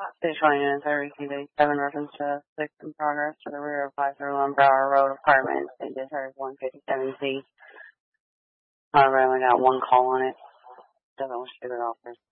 City 20 minutes, I received a 7 reference to 6 in progress to the rear of 531 Brower Road Apartments. They just heard 157C. I only got one call on it. Doesn't wish to do it offers.